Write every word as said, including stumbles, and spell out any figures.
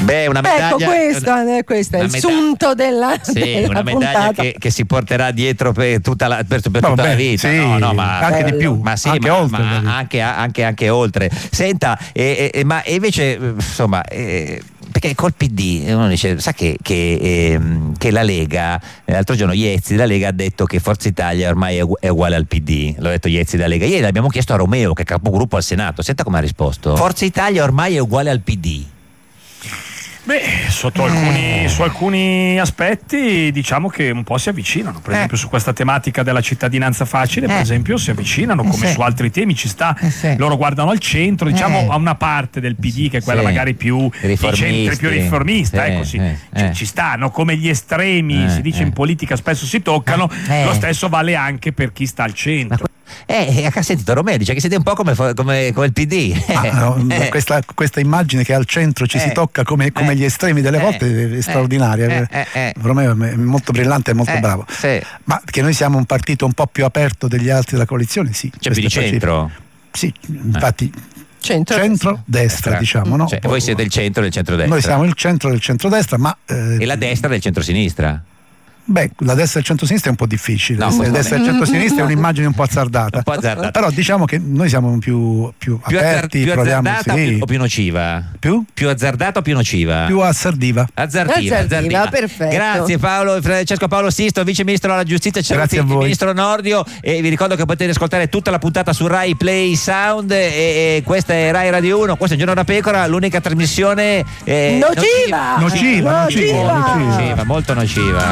Beh, una medaglia. Ecco, questo, una, questo è il medaglia, sunto della, sì, della una medaglia che, che si porterà dietro per tutta la, per, per tutta Vabbè, la vita. sì, no, no, ma anche di più, ma sì, anche ma, oltre, ma anche, anche, anche oltre. Senta, e, e, ma invece, insomma. Eh, perché col P D uno dice, sa che, che, eh, che la Lega, l'altro giorno Iezzi della Lega ha detto che Forza Italia ormai è, è uguale al P D, l'ho detto Iezzi della Lega. Ieri l'abbiamo chiesto a Romeo, che è capogruppo al Senato, senta come ha risposto: Forza Italia ormai è uguale al P D. Beh, sotto alcuni, su alcuni aspetti diciamo che un po' si avvicinano, per Eh. esempio su questa tematica della cittadinanza facile, per Eh. esempio si avvicinano, come sì. su altri temi ci sta, Eh, sì. loro guardano al centro, diciamo Eh. a una parte del P D che è quella Sì. magari più di Riformisti. centro, più riformista, Sì, ecco, sì. eh, Ci, eh. ci stanno, come gli estremi Eh, si dice eh. in politica spesso si toccano, Eh. lo stesso vale anche per chi sta al centro. Eh, ha sentito Romeo, dice che siete un po' come, come, come il P D. Ah, no, Eh. questa, questa immagine che al centro ci Eh. si tocca come, come Eh. gli estremi delle Eh. volte è straordinaria. Eh, eh, eh. Romeo è molto brillante e molto Eh, bravo. sì. Ma che noi siamo un partito un po' più aperto degli altri della coalizione, sì. C'è più di questo è centro. Sì, infatti centro, centro-destra, diciamo, no? Cioè, voi siete il centro del centrodestra. Noi siamo il centro del centrodestra, ma eh, E la destra del centrosinistra. beh, la destra e il centrosinistra è un po' difficile. No, la questo destra e il centrosinistra è un'immagine un po' azzardata. Un po' azzardata. Però diciamo che noi siamo più, più, Più, azzar- aperti, più proviamo, azzardata sì. o, più, o più nociva? Più? Più azzardata o più nociva? Più assertiva. Azzardiva, Azzardiva, azzardiva. perfetto. Grazie Paolo, Francesco Paolo Sisto, vice ministro della giustizia, Grazie a il voi. ministro Nordio, e vi ricordo che potete ascoltare tutta la puntata su Rai Play Sound, e, e questa è Rai Radio uno, questo è Un Giorno da Pecora, l'unica trasmissione eh, Nociva! Nociva, nociva, Nociva! nociva. nociva, molto nociva.